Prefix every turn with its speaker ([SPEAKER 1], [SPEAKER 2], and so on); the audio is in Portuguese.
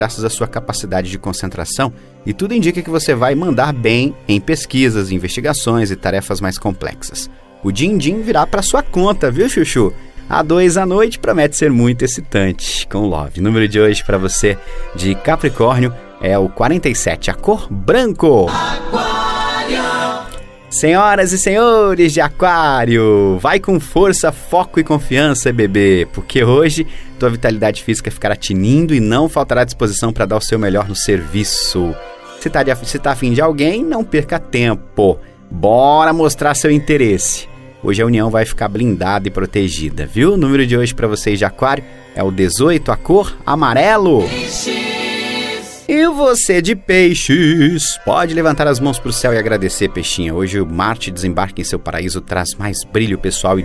[SPEAKER 1] graças à sua capacidade de concentração, e tudo indica que você vai mandar bem em pesquisas, investigações e tarefas mais complexas. O din-din virá para sua conta, viu, Chuchu? A 2 à noite promete ser muito excitante com Love. O número de hoje para você de Capricórnio é o 47, a cor branco. Senhoras e senhores de Aquário, vai com força, foco e confiança, bebê, porque hoje tua vitalidade física ficará tinindo e não faltará disposição para dar o seu melhor no serviço. Se tá afim de alguém, não perca tempo. Bora mostrar seu interesse. Hoje a união vai ficar blindada e protegida, viu? O número de hoje para vocês de Aquário é o 18, a cor amarelo. E você de Peixes, pode levantar as mãos para o céu e agradecer, Peixinha. Hoje o Marte desembarque em seu paraíso traz mais brilho pessoal e